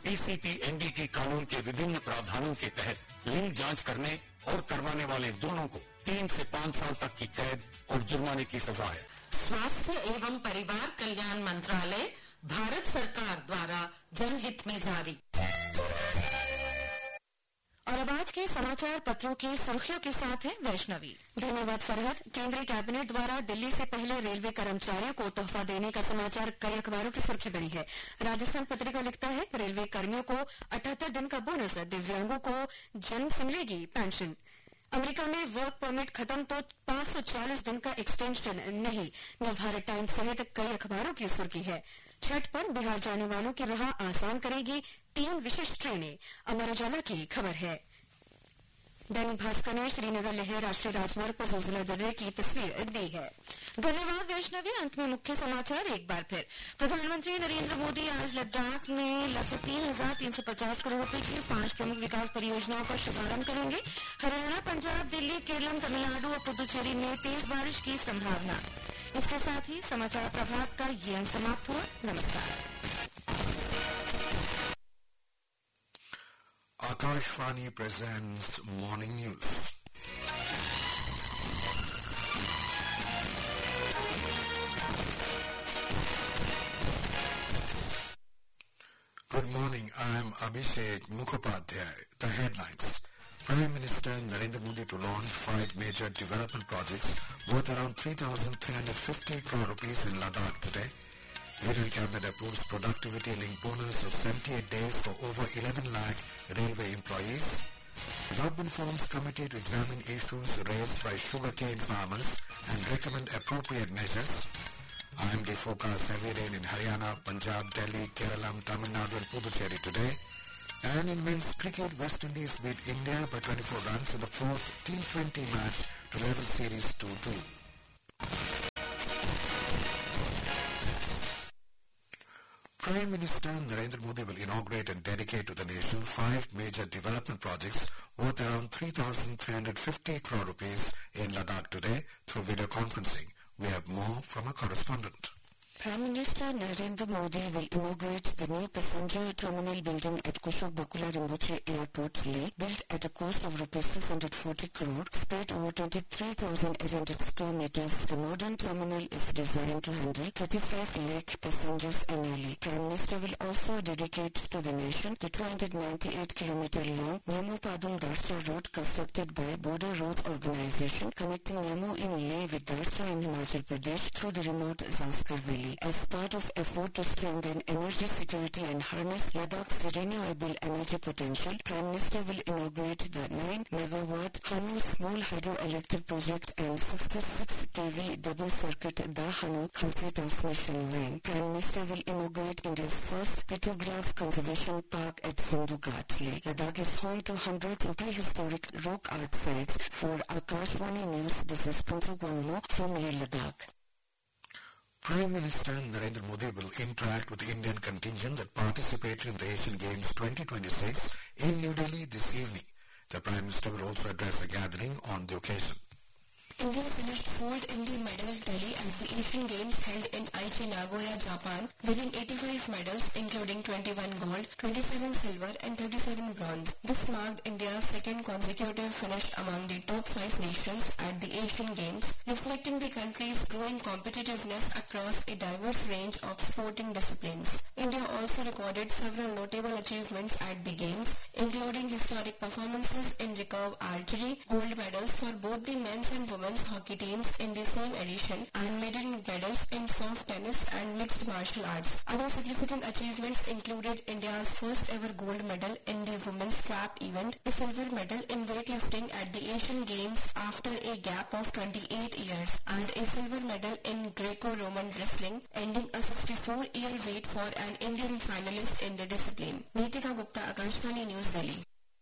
TCP NDT कानून के विभिन्न प्रावधानों के तहत लिंग जांच करने और करवाने वाले दोनों को 3 से 5 साल तक की कैद और जुर्माने की सजा है। स्वास्थ्य एवं परिवार कल्याण मंत्रालय, भारत सरकार द्वारा जनहित में जारी। और अब आज के समाचार पत्रों की सुर्खियों के साथ है वैष्णवी। धन्यवाद फरहद। केंद्रीय कैबिनेट द्वारा दिल्ली से पहले रेलवे कर्मचारियों को तोहफा देने का समाचार कई अखबारों की सुर्खी बनी है। राजस्थान पत्रिका लिखता है, रेलवे कर्मियों को 78 दिन का बोनस, दिव्यांगों को जन्म से मिलेगी पेंशन। अमेरिका में वर्क परमिट खत्म तो 540 दिन का एक्सटेंशन नहीं। नवभारत टाइम्स सहित कई अखबारों की सुर्खी है। छठ पर बिहार जाने वालों की राह आसान करेगी 3 विशेष ट्रेनें। अमर उजाला की खबर है। दैनिक भास्कर ने श्रीनगर लेह राष्ट्रीय राजमार्ग पर ज़ुलज़ुला दर्रे की तस्वीर दी है। धन्यवाद वैष्णवी। अंत में मुख्य समाचार एक बार फिर। प्रधानमंत्री नरेंद्र मोदी आज लद्दाख में लगभग 3,350 करोड़ रुपए की 5 प्रमुख विकास परियोजनाओं का शुभारंभ करेंगे। हरियाणा, पंजाब, दिल्ली, केरल, तमिलनाडु और पुदुचेरी में तेज बारिश की संभावना। इसके साथ ही समाचार प्रभात का ये अंक समाप्त हुआ। नमस्कार। Akashvani presents Morning News. Good morning, I am Abhishek Mukhopadhyay. The headlines. Prime Minister Narendra Modi to launch 5 major development projects worth around 3,350 crore rupees in Ladakh today. Union Cabinet approves productivity-linked bonus of 78 days for over 11 lakh railway employees. Government forms committee to examine issues raised by sugarcane farmers and recommend appropriate measures. IMD forecasts heavy rain in Haryana, Punjab, Delhi, Kerala, Tamil Nadu and Puducherry today. And in men's cricket, West Indies beat India by 24 runs in the 4th T20 match to level series 2-2. Prime Minister Narendra Modi will inaugurate and dedicate to the nation 5 major development projects worth around 3,350 crore rupees in Ladakh today through video conferencing. We have more from our correspondent. Prime Minister Narendra Modi will inaugurate the new passenger terminal building at Kushok Bakula Rinpoche Airport, Leh, built at a cost of rupees 640 crore, spread over 23,800 square meters. The modern terminal is designed to handle 35 lakh passengers annually. Prime Minister will also dedicate to the nation the 298-kilometer long Nemu Padum Darsha road constructed by Border Road Organization, connecting Nemu in Leh with Darsha in Himachal Pradesh through the remote Zanskar Valley. As part of effort to strengthen energy security and harness Ladakh's renewable energy potential, Prime Minister will inaugurate the 9-megawatt Hanu small hydroelectric project and 66 kV double-circuit Dahanu Khalsi transmission line. Prime Minister will inaugurate India's first petrograph conservation park at Sindhu Ghat, Leh. Ladakh is home to hundreds of prehistoric rock art sites. For Akashvani News, this is Puntu Guangmo from Leh, Ladakh. Prime Minister Narendra Modi will interact with the Indian contingent that participated in the Asian Games 2026 in New Delhi this evening. The Prime Minister will also address a gathering on the occasion. India finished 4th in the medal tally at the Asian Games held in Aichi, Nagoya, Japan, winning 85 medals including 21 gold, 27 silver and 37 bronze. This marked India's second consecutive finish among the top 5 nations at the Asian Games, reflecting the country's growing competitiveness across a diverse range of sporting disciplines. India also recorded several notable achievements at the Games, including historic performances in recurve archery, gold medals for both the men's and women's hockey teams in the same edition, and medal medals in soft tennis and mixed martial arts. Other significant achievements included India's first ever gold medal in the women's trap event, a silver medal in weightlifting at the Asian Games after a gap of 28 years, and a silver medal in Greco-Roman wrestling, ending a 64-year wait for an Indian finalist in the discipline. Neetika Gupta, Akashvani News, Delhi.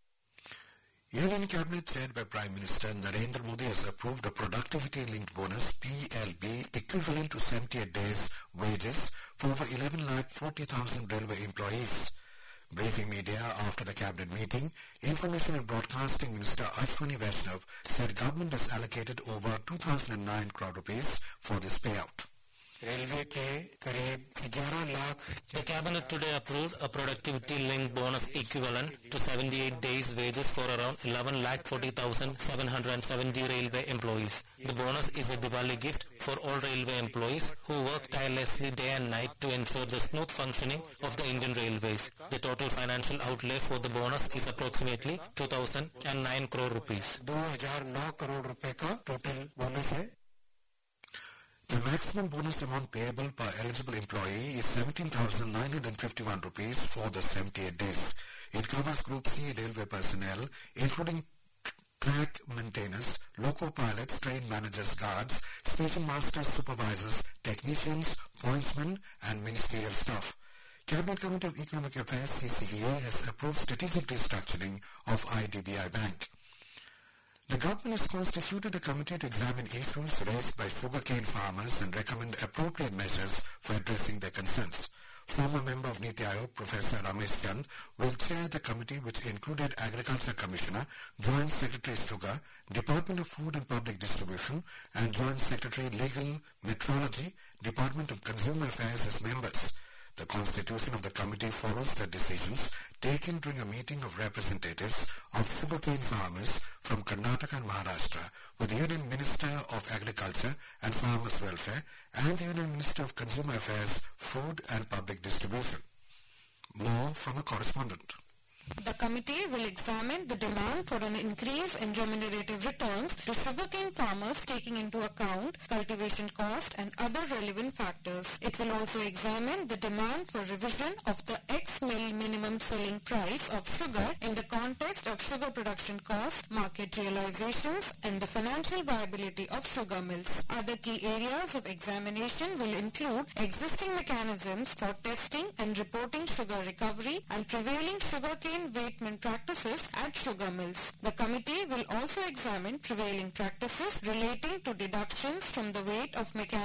Union Cabinet chaired by Prime Minister Narendra Modi has approved a productivity-linked bonus PLB equivalent to 78 days wages for over 11,40,000 railway employees. Briefing media after the cabinet meeting, Information and Broadcasting Minister Ashwani Vaishnav said government has allocated over 2,009 crore rupees for this payout. Railway के करीब 11 lakh The cabinet today approved a productivity-linked bonus equivalent to 78 days wages for around 11,40,770 railway employees. The bonus is a Diwali gift for all railway employees who work tirelessly day and night to ensure the smooth functioning of the Indian Railways. The total financial outlay for the bonus is approximately 2,009 crore rupees. 2009 crore रुपए का total bonus है. The maximum bonus amount payable per eligible employee is 17,951 rupees for the 78 days. It covers Group C railway personnel, including track maintainers, loco pilots, train managers, guards, station masters, supervisors, technicians, pointsmen, and ministerial staff. Cabinet Committee of Economic Affairs (CCEA) has approved strategic restructuring of IDBI Bank. The government has constituted a committee to examine issues raised by sugarcane farmers and recommend appropriate measures for addressing their concerns. Former member of Niti Aayog, Professor Ramesh Chand, will chair the committee, which included Agriculture Commissioner, Joint Secretary Sugar, Department of Food and Public Distribution, and Joint Secretary Legal, Metrology, Department of Consumer Affairs as members. The constitution of the committee follows the decisions taken during a meeting of representatives of sugarcane farmers from Karnataka and Maharashtra with the Union Minister of Agriculture and Farmers Welfare and the Union Minister of Consumer Affairs, Food and Public Distribution. More from a correspondent. The committee will examine the demand for an increase in remunerative returns to sugarcane farmers, taking into account cultivation cost and other relevant factors. It will also examine the demand for revision of the ex-mill minimum selling price of sugar in the context of sugar production costs, market realizations, and the financial viability of sugar mills. Other key areas of examination will include existing mechanisms for testing and reporting sugar recovery and prevailing sugarcane weightment practices at sugar mills. The committee will also examine prevailing practices relating to deductions from the weight of mechanical